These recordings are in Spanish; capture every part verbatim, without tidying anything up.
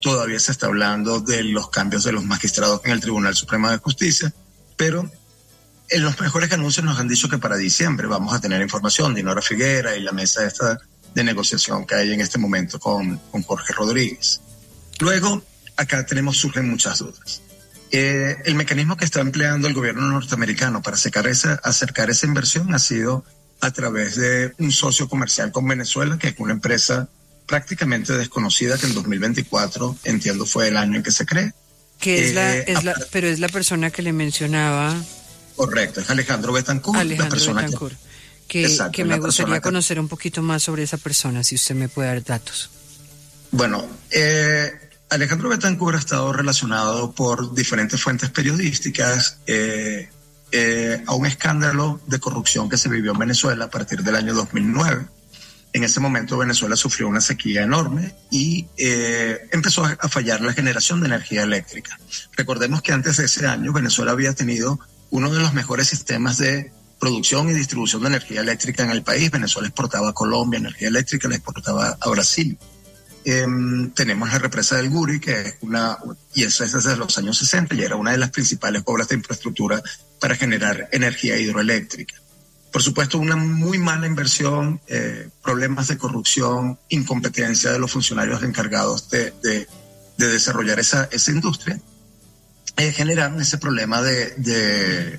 todavía se está hablando de los cambios de los magistrados en el Tribunal Supremo de Justicia, pero en los mejores anuncios nos han dicho que para diciembre vamos a tener información. Dinora Figuera y la mesa esta de negociación que hay en este momento con, con Jorge Rodríguez. Luego, acá tenemos, surgen muchas dudas. Eh, el mecanismo que está empleando el gobierno norteamericano para acercar esa, acercar esa inversión ha sido a través de un socio comercial con Venezuela, que es una empresa prácticamente desconocida, que en dos mil veinticuatro, entiendo, fue el año en que se cree. Que es la, eh, es la, pero es la persona que le mencionaba. Correcto, es Alejandro Betancourt. Alejandro la persona Betancourt. que... Que, Exacto, que me gustaría que... conocer un poquito más sobre esa persona, si usted me puede dar datos. Bueno, eh, Alejandro Betancourt ha estado relacionado por diferentes fuentes periodísticas eh, eh, a un escándalo de corrupción que se vivió en Venezuela a partir del año dos mil nueve. En ese momento Venezuela sufrió una sequía enorme y eh, empezó a fallar la generación de energía eléctrica. Recordemos que antes de ese año Venezuela había tenido uno de los mejores sistemas de producción y distribución de energía eléctrica en el país. Venezuela exportaba a Colombia energía eléctrica, la exportaba a Brasil. Eh, tenemos la represa del Guri, que es una, y eso es desde los años sesenta, y era una de las principales obras de infraestructura para generar energía hidroeléctrica. Por supuesto, una muy mala inversión, eh, problemas de corrupción, incompetencia de los funcionarios encargados de, de, de desarrollar esa, esa industria, eh, generaron ese problema de, de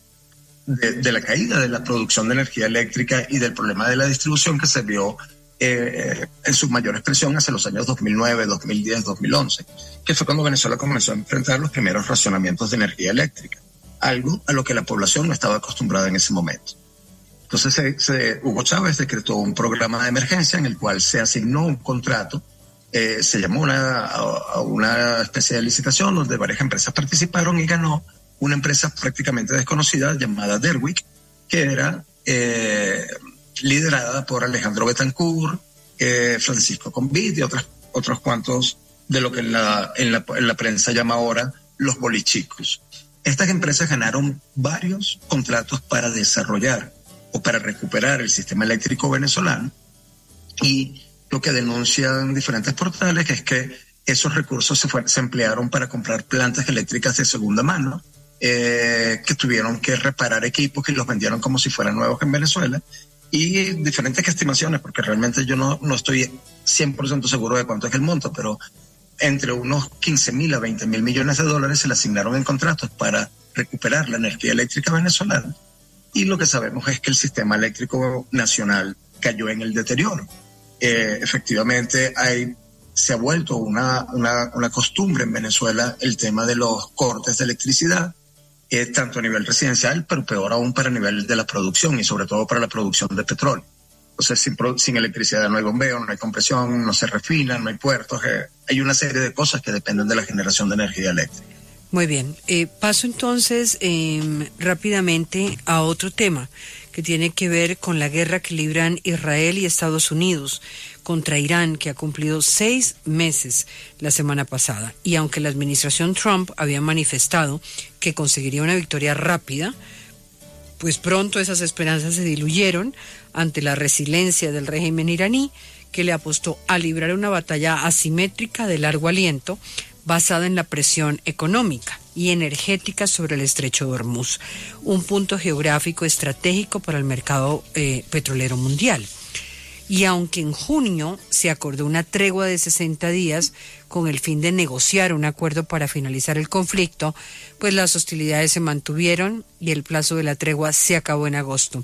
De, de la caída de la producción de energía eléctrica y del problema de la distribución que se vio eh, en su mayor expresión hacia los años dos mil nueve, dos mil diez, dos mil once, que fue cuando Venezuela comenzó a enfrentar los primeros racionamientos de energía eléctrica, algo a lo que la población no estaba acostumbrada en ese momento. Entonces se, se, Hugo Chávez decretó un programa de emergencia en el cual se asignó un contrato, eh, se llamó una, a, a una especie de licitación donde varias empresas participaron y ganó una empresa prácticamente desconocida llamada Derwick, que era eh, liderada por Alejandro Betancourt, eh, Francisco Convit y otras, otros cuantos de lo que en la, en, la, en la prensa llama ahora los bolichicos. Estas empresas ganaron varios contratos para desarrollar o para recuperar el sistema eléctrico venezolano, y lo que denuncian diferentes portales es que esos recursos se, fue, se emplearon para comprar plantas eléctricas de segunda mano, Eh, que tuvieron que reparar equipos que los vendieron como si fueran nuevos en Venezuela, y diferentes estimaciones, porque realmente yo no, no estoy cien por ciento seguro de cuánto es el monto, pero entre unos quince mil a veinte mil millones de dólares se le asignaron en contratos para recuperar la energía eléctrica venezolana, y lo que sabemos es que el sistema eléctrico nacional cayó en el deterioro. Eh, efectivamente hay se ha vuelto una, una, una costumbre en Venezuela el tema de los cortes de electricidad, eh, tanto a nivel residencial, pero peor aún para el nivel de la producción y sobre todo para la producción de petróleo. Entonces, sin, sin electricidad no hay bombeo, no hay compresión, no se refina, no hay puertos. Eh, hay una serie de cosas que dependen de la generación de energía eléctrica. Muy bien. Eh, paso entonces eh, rápidamente a otro tema que tiene que ver con la guerra que libran Israel y Estados Unidos contra Irán, que ha cumplido seis meses la semana pasada. Y aunque la administración Trump había manifestado que conseguiría una victoria rápida, pues pronto esas esperanzas se diluyeron ante la resiliencia del régimen iraní, que le apostó a librar una batalla asimétrica de largo aliento, basada en la presión económica y energética sobre el estrecho de Hormuz, un punto geográfico estratégico para el mercado eh, petrolero mundial. Y aunque en junio se acordó una tregua de sesenta días con el fin de negociar un acuerdo para finalizar el conflicto, pues las hostilidades se mantuvieron y el plazo de la tregua se acabó en agosto.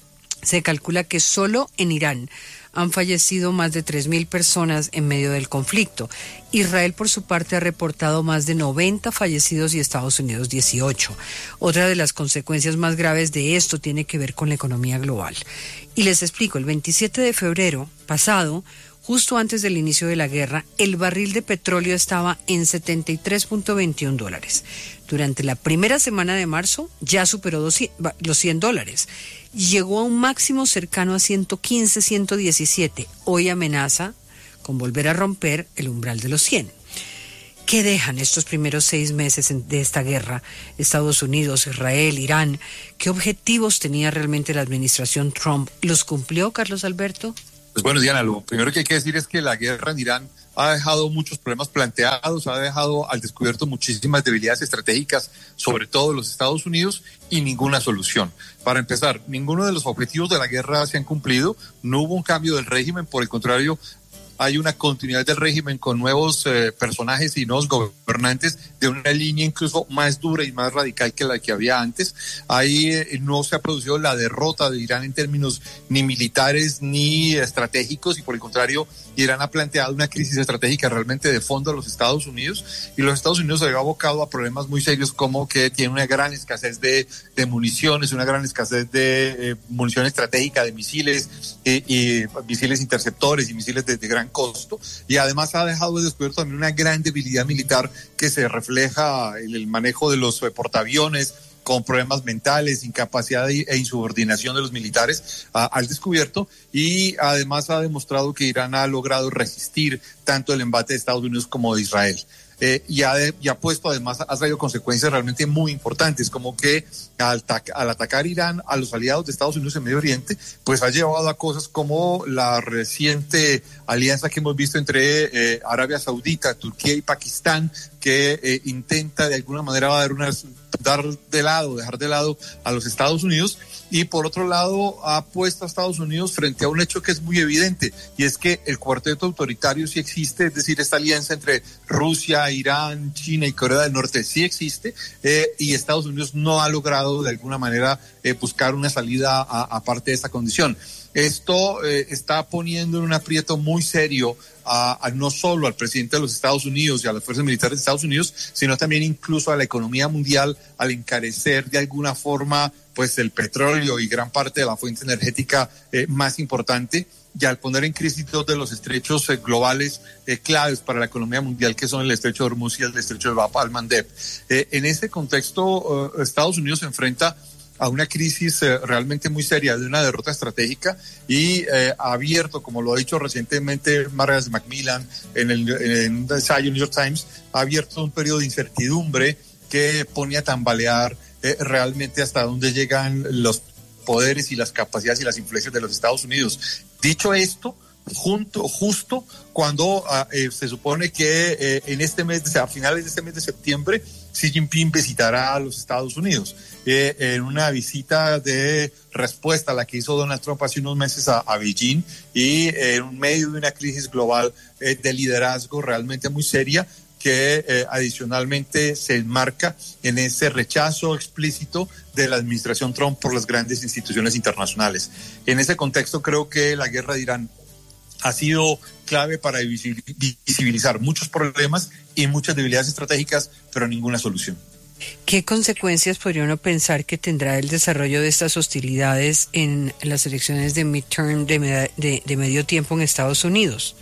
Se calcula que solo en Irán han fallecido más de tres mil personas en medio del conflicto. Israel, por su parte, ha reportado más de noventa fallecidos y Estados Unidos dieciocho. Otra de las consecuencias más graves de esto tiene que ver con la economía global. Y les explico, el veintisiete de febrero pasado, justo antes del inicio de la guerra, el barril de petróleo estaba en setenta y tres punto veintiún dólares. Durante la primera semana de marzo ya superó los cien dólares. Llegó a un máximo cercano a ciento quince, ciento diecisiete. Hoy amenaza con volver a romper el umbral de los cien. ¿Qué dejan estos primeros seis meses de esta guerra? Estados Unidos, Israel, Irán. ¿Qué objetivos tenía realmente la administración Trump? ¿Los cumplió, Carlos Alberto? Pues bueno, Diana, lo primero que hay que decir es que la guerra en Irán ha dejado muchos problemas planteados, ha dejado al descubierto muchísimas debilidades estratégicas, sobre todo en los Estados Unidos, y ninguna solución. Para empezar, ninguno de los objetivos de la guerra se han cumplido, no hubo un cambio del régimen, por el contrario, hay una continuidad del régimen con nuevos eh, personajes y nuevos gobernantes de una línea incluso más dura y más radical que la que había antes. Ahí eh, no se ha producido la derrota de Irán en términos ni militares ni estratégicos, y por el contrario, Irán ha planteado una crisis estratégica realmente de fondo a los Estados Unidos, y los Estados Unidos se ha abocado a problemas muy serios como que tiene una gran escasez de, de municiones, una gran escasez de eh, munición estratégica, de misiles eh, y misiles interceptores y misiles de, de gran costo, y además ha dejado descubierto también una gran debilidad militar que se refleja en el manejo de los eh, portaaviones, con problemas mentales, incapacidad e insubordinación de los militares uh, al descubierto, y además ha demostrado que Irán ha logrado resistir tanto el embate de Estados Unidos como de Israel. Eh, y, ha de, y ha puesto, además, ha traído consecuencias realmente muy importantes, como que al, al atacar Irán a los aliados de Estados Unidos en Medio Oriente, pues ha llevado a cosas como la reciente alianza que hemos visto entre eh, Arabia Saudita, Turquía y Pakistán, que eh, intenta de alguna manera dar, unas, dar de lado, dejar de lado a los Estados Unidos, y por otro lado ha puesto a Estados Unidos frente a un hecho que es muy evidente, y es que el cuarteto autoritario sí existe, es decir, esta alianza entre Rusia, Irán, China y Corea del Norte sí existe, eh, y Estados Unidos no ha logrado de alguna manera eh, buscar una salida aparte de esta condición. Esto eh, está poniendo en un aprieto muy serio a, a no solo al presidente de los Estados Unidos y a las fuerzas militares de Estados Unidos, sino también incluso a la economía mundial, al encarecer de alguna forma pues el petróleo y gran parte de la fuente energética eh, más importante, y al poner en crisis dos de los estrechos eh, globales eh, claves para la economía mundial, que son el estrecho de Hormuz y el estrecho de Bab al-Mandeb. Eh, en ese contexto, eh, Estados Unidos se enfrenta a una crisis eh, realmente muy seria, de una derrota estratégica, y eh, ha abierto, como lo ha dicho recientemente Margaret Macmillan en el, en el ensayo New York Times, ha abierto un periodo de incertidumbre que pone a tambalear eh, realmente hasta dónde llegan los poderes y las capacidades y las influencias de los Estados Unidos. Dicho esto, junto, justo cuando uh, eh, se supone que eh, en este mes, a finales de este mes de septiembre, Xi Jinping visitará a los Estados Unidos eh, en una visita de respuesta a la que hizo Donald Trump hace unos meses a, a Beijing, y eh, en medio de una crisis global eh, de liderazgo realmente muy seria, que eh, adicionalmente se enmarca en ese rechazo explícito de la administración Trump por las grandes instituciones internacionales. En ese contexto, creo que la guerra de Irán ha sido clave para visibilizar muchos problemas y muchas debilidades estratégicas, pero ninguna solución. ¿Qué consecuencias podría uno pensar que tendrá el desarrollo de estas hostilidades en las elecciones de midterm de, med- de, de medio tiempo en Estados Unidos?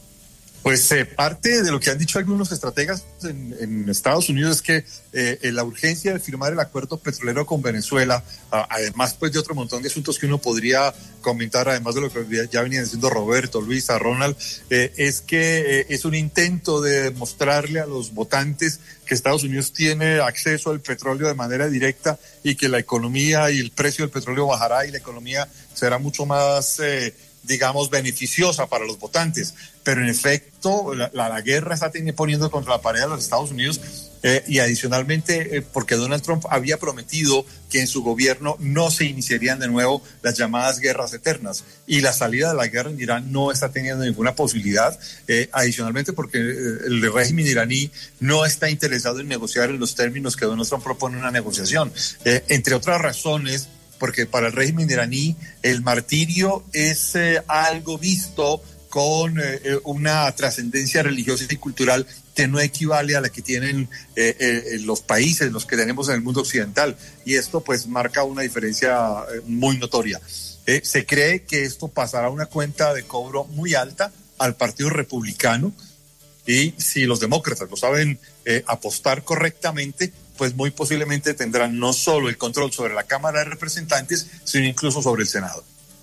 Pues eh, parte de lo que han dicho algunos estrategas en, en Estados Unidos es que eh, la urgencia de firmar el acuerdo petrolero con Venezuela, uh, además pues de otro montón de asuntos que uno podría comentar, además de lo que ya venían diciendo Roberto, Luisa, Ronald, eh, es que eh, es un intento de mostrarle a los votantes que Estados Unidos tiene acceso al petróleo de manera directa, y que la economía y el precio del petróleo bajará y la economía será mucho más Eh, digamos, beneficiosa para los votantes. Pero en efecto, la, la, la guerra está teniendo, poniendo contra la pared a los Estados Unidos, eh, y adicionalmente eh, porque Donald Trump había prometido que en su gobierno no se iniciarían de nuevo las llamadas guerras eternas, y la salida de la guerra en Irán no está teniendo ninguna posibilidad, eh, adicionalmente porque eh, el régimen iraní no está interesado en negociar en los términos que Donald Trump propone una negociación, eh, entre otras razones, porque para el régimen iraní el martirio es eh, algo visto con eh, una trascendencia religiosa y cultural que no equivale a la que tienen eh, eh, los países, los que tenemos en el mundo occidental, y esto pues marca una diferencia eh, muy notoria. Eh, se cree que esto pasará a una cuenta de cobro muy alta al Partido Republicano, y si los demócratas lo saben eh, apostar correctamente, pues muy posiblemente tendrán no solo el control sobre la Cámara de Representantes, sino incluso sobre el Senado.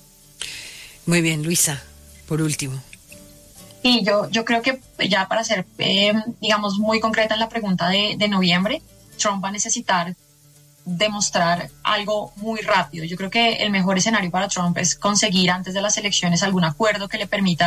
Muy bien, Luisa, por último. Y yo, yo creo que ya para ser, eh, digamos, muy concreta en la pregunta de, de noviembre, Trump va a necesitar demostrar algo muy rápido. Yo creo que el mejor escenario para Trump es conseguir antes de las elecciones algún acuerdo que le permita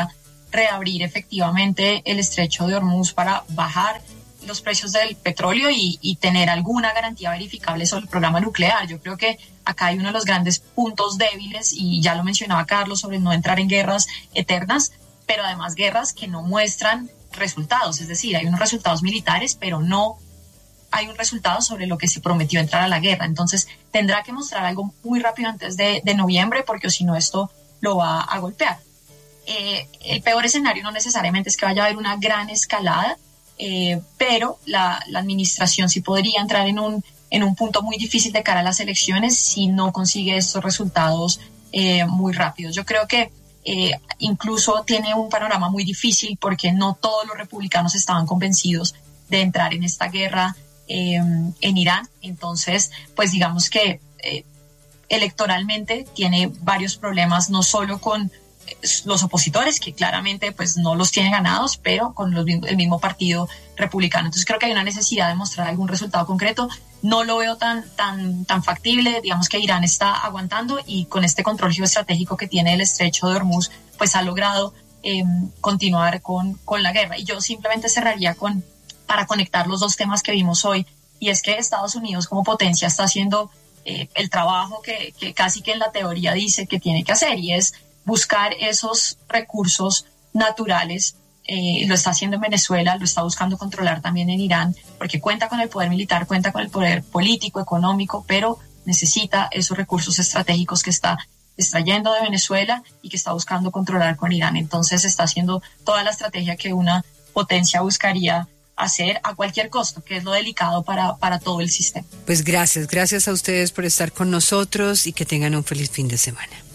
reabrir efectivamente el estrecho de Hormuz para bajar los precios del petróleo y, y tener alguna garantía verificable sobre el programa nuclear. Yo creo que acá hay uno de los grandes puntos débiles, y ya lo mencionaba Carlos, sobre no entrar en guerras eternas, pero además guerras que no muestran resultados. Es decir, hay unos resultados militares, pero no hay un resultado sobre lo que se prometió entrar a la guerra. Entonces tendrá que mostrar algo muy rápido antes de, de noviembre, porque si no esto lo va a golpear. Eh, el peor escenario no necesariamente es que vaya a haber una gran escalada, Eh, pero la, la administración sí podría entrar en un, en un punto muy difícil de cara a las elecciones si no consigue estos resultados eh, muy rápidos. Yo creo que eh, incluso tiene un panorama muy difícil porque no todos los republicanos estaban convencidos de entrar en esta guerra eh, en Irán. Entonces, pues digamos que eh, electoralmente tiene varios problemas, no solo con los opositores, que claramente pues no los tiene ganados, pero con los, el mismo partido republicano. Entonces creo que hay una necesidad de mostrar algún resultado concreto. No lo veo tan, tan, tan factible. Digamos que Irán está aguantando, y con este control geoestratégico que tiene el estrecho de Hormuz, pues ha logrado eh, continuar con, con la guerra. Y yo simplemente cerraría con, para conectar los dos temas que vimos hoy, y es que Estados Unidos como potencia está haciendo eh, el trabajo que, que casi que en la teoría dice que tiene que hacer, y es buscar esos recursos naturales. Eh, lo está haciendo en Venezuela, lo está buscando controlar también en Irán, porque cuenta con el poder militar, cuenta con el poder político, económico, pero necesita esos recursos estratégicos que está extrayendo de Venezuela y que está buscando controlar con Irán. Entonces está haciendo toda la estrategia que una potencia buscaría hacer a cualquier costo, que es lo delicado para, para todo el sistema. Pues gracias, gracias a ustedes por estar con nosotros y que tengan un feliz fin de semana.